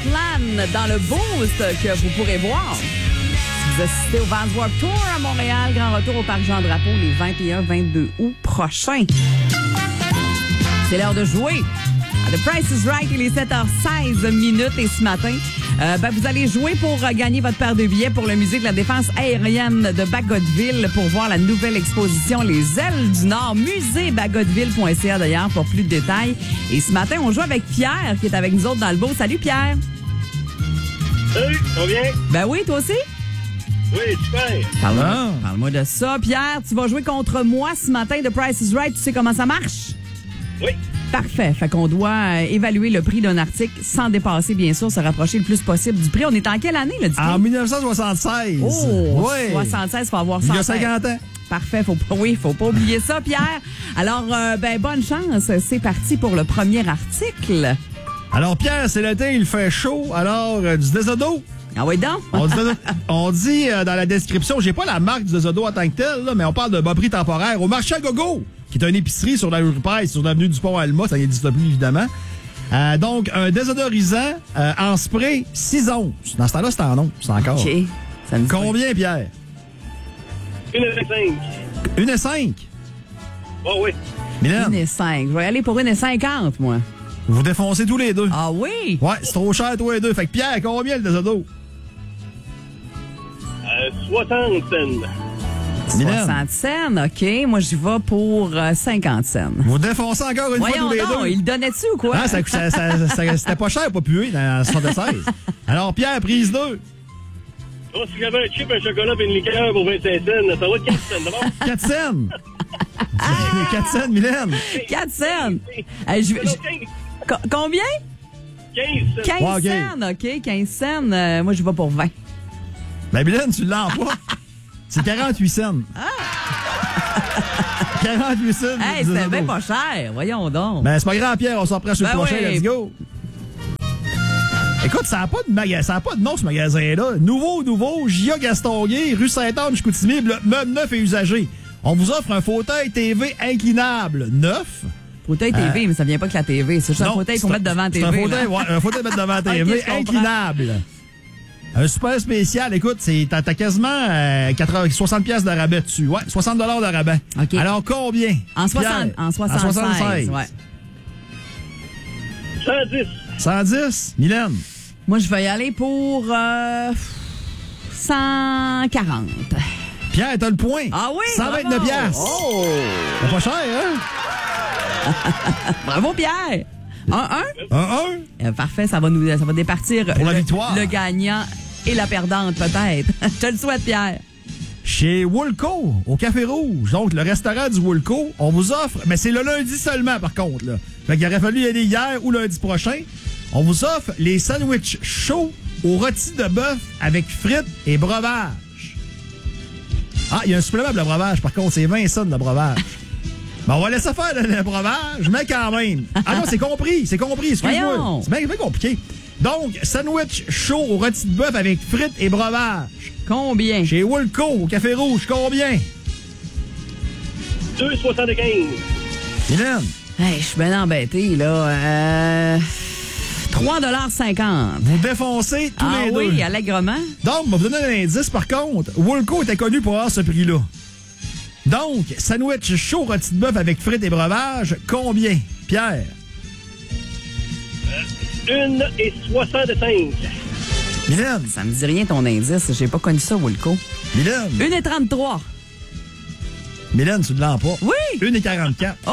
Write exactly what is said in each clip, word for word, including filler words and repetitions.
Plan dans le Boost que vous pourrez voir. Si vous assistez au Vans Warped Tour à Montréal, grand retour au Parc Jean-Drapeau les vingt et un vingt-deux août prochains. C'est l'heure de jouer. The Price is Right, il est sept heures seize minutes et ce matin, euh, ben, vous allez jouer pour euh, gagner votre paire de billets pour le Musée de la Défense aérienne de Bagotville pour voir la nouvelle exposition Les Ailes du Nord, musée bagotville point c a d'ailleurs pour plus de détails. Et ce matin, on joue avec Pierre qui est avec nous autres dans le beau. Salut Pierre! Salut, ça va bien? Ben oui, toi aussi? Oui, super. Parle-moi, Ah. parle-moi de ça. Pierre, tu vas jouer contre moi ce matin. The Price is Right, tu sais comment ça marche? Oui. Parfait. Fait qu'on doit euh, évaluer le prix d'un article sans dépasser, bien sûr, se rapprocher le plus possible du prix. On est en quelle année, là, du prix? En dix-neuf cent soixante-seize. Oh, ouais. soixante-seize, faut avoir Il ça. y a en tête. cinquante ans. Parfait. Faut pas, oui, faut pas oublier ça, Pierre. Alors, euh, ben, bonne chance. C'est parti pour le premier article. Alors, Pierre, c'est l'été, il fait chaud. Alors, euh, du désodo. Ah oui, donc? On dit, on dit euh, dans la description, j'ai pas la marque du désodo en tant que telle, là, mais on parle de bas prix temporaire au marché à gogo, qui est une épicerie sur la rue Price, sur l'avenue du Pont-Alma, ça n'existe plus, évidemment. Euh, donc, un désodorisant euh, en spray six onces. Dans ce temps-là, c'est en onces, c'est encore. OK. Ça me dit Combien, Pierre? Une et cinq. Une et cinq. Oh oui. Mylène, une et cinq. Je vais aller pour une et cinquante, moi. vous défoncez tous les deux. Ah oui? Ouais, c'est trop cher, toi les deux. Fait que Pierre, combien le désodo? Euh, soixante cents. Mylène. soixante cents, OK. Moi, j'y vais pour euh, cinquante cents. Vous défoncez encore une Voyons fois tous les donc, deux. il le donnait-tu ou quoi? Ah, ça, ça, ça, ça- c'était pas cher, pas puer dans soixante-seize. Alors, Pierre, prise deux. Oh, si j'avais un chip, un chocolat et une liqueur pour vingt-cinq cents, ça va être quinze cents, d'abord. quatre cents. quatre cents, Mylène. quatre cents. Hey, je- je- co- combien? quinze cents. quinze Ouais, OK. cents, OK. quinze cents. Euh, moi, je vais pour vingt. Ben, Mylène, tu l'as pas. C'est quarante-huit cents. quarante-huit cents. Hey, du c'était désodo. bien pas cher. Voyons donc. Ben, c'est pas grave, Pierre, on s'en prend sur le Ben prochain, oui. let's go. Écoute, ça n'a pas de magasin, ça a pas de nom, ce magasin-là. Nouveau, nouveau, J A Gastonguay, rue Sainte-Anne-Chicoutimi, meuble neuf et usagé. On vous offre un fauteuil T V inclinable neuf. Fauteuil T V, mais ça vient pas que la T V. C'est juste un Non, fauteuil pour c'est mettre devant la T c'est V. un fauteuil, là. ouais, un fauteuil mettre devant la T V, Ok, je comprends. inclinable. Un super spécial, écoute, c'est t'as, t'as quasiment euh, quatre-vingts soixante piastres de rabais dessus. Ouais, soixante dollars de rabais. Ok. Alors combien? En soixante, Pierre? en soixante-seize, ouais. cent dix. cent dix, Mylène. Moi, je vais y aller pour euh, cent quarante. Pierre, t'as le point. Ah oui? cent vingt-neuf bravo. piastres. Oh! C'est pas cher, hein? Bravo, Pierre! un un? Un un. Euh, parfait, ça va nous ça va départir Pour la le, victoire. le gagnant et la perdante, peut-être. Je te le souhaite, Pierre. Chez Woolco, au Café Rouge, donc le restaurant du Woolco, on vous offre, mais c'est le lundi seulement par contre, là. Fait qu'il aurait fallu y aller hier ou lundi prochain. On vous offre les sandwichs chauds au rôti de bœuf avec frites et breuvage. Ah, il y a un supplément de breuvage, par contre, c'est vingt cents de breuvage. Ben, on va laisser faire le, le breuvage, mais quand même. Ah non, c'est compris, c'est compris, excuse-moi. Voyons. C'est bien, bien compliqué. Donc, sandwich chaud au rôti de bœuf avec frites et breuvage. Combien? Chez Woolco, au Café Rouge, combien? deux soixante-quinze. Mylène? Hey, je suis bien embêté, là. Euh, trois cinquante. Vous défoncez tous Ah les deux. oui, allègrement. Donc, je vais vous donner un indice, par contre. Woolco était connu pour avoir ce prix-là. Donc, sandwich chaud rôti de bœuf avec frites et breuvage, combien? Pierre? une et soixante-cinq. Mylène? Ça me dit rien, ton indice. J'ai pas connu ça, Woolco. Mylène? une et trente-trois. Mylène, tu ne l'as pas. Oui! une et quarante-quatre. Oh!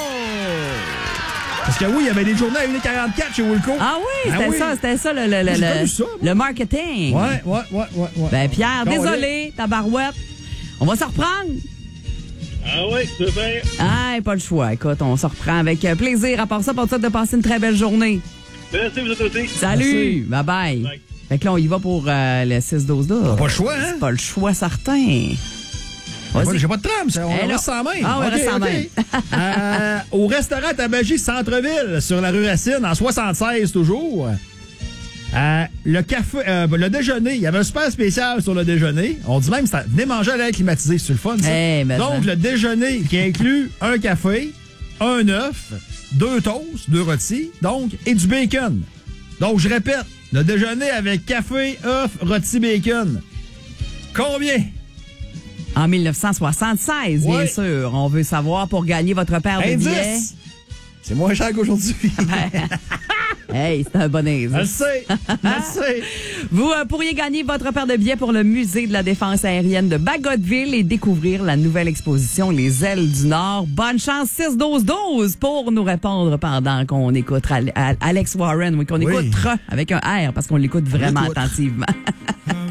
Parce que oui, il y avait des journées à une et quarante-quatre chez Woolco. Ah oui, Ah c'était oui. ça, c'était ça, le, le, le, Moi, j'ai le- connu ça, moi. le marketing. Ouais, ouais, ouais, ouais, ouais. Ben, Pierre, Bon, désolé, tabarouette. On va se reprendre. Ah oui, super. Ah, pas le choix. Écoute, on se reprend avec euh, plaisir. À part ça, pour ça, de passer une très belle journée. Merci, vous êtes aussi. Salut! Bye bye. Bye. Fait que là, on y va pour euh, le six douze là. Pas le choix, hein? C'est pas le choix certain. Moi, Vas-y. j'ai pas de trame, ça. On Eh reste non. sans main. Ah oui, OK, reste sans OK. main. Euh, au restaurant Tabagie Centre-Ville, sur la rue Racine, en soixante-seize toujours. Euh, le café, euh, le déjeuner, il y avait un super spécial sur le déjeuner. On dit même, c'était- venez manger à l'air climatisé, c'est le fun, ça. Eh, mais Donc, ça. le déjeuner qui inclut un café, un œuf, deux toasts, deux rôtis, donc, et du bacon. Donc, je répète, Le déjeuner avec café, œuf, rôti, bacon. Combien? En dix-neuf cent soixante-seize, bien Ouais. sûr. On veut savoir pour gagner votre paire de billets. Indice! C'est moins cher qu'aujourd'hui. Hey, c'est un bon Je le indice. sais, je le sais. Vous euh, pourriez gagner votre paire de billets pour le musée de la défense aérienne de Bagotville et découvrir la nouvelle exposition Les Ailes du Nord. Bonne chance, six douze douze pour nous répondre pendant qu'on écoute Al- Al- Alex Warren, oui, qu'on Oui. écoute avec un R parce qu'on l'écoute vraiment l'écoute. attentivement.